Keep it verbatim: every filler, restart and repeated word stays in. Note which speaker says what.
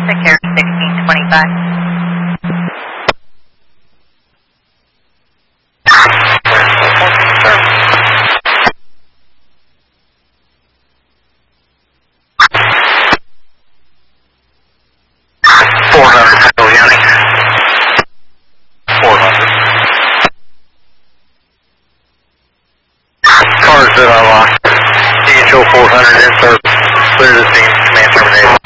Speaker 1: Secure sixteen twenty-five.
Speaker 2: four hundred, Tahoe County. four hundred. Cars that I lost. D H O four hundred in service. Clear the scene. Command terminated.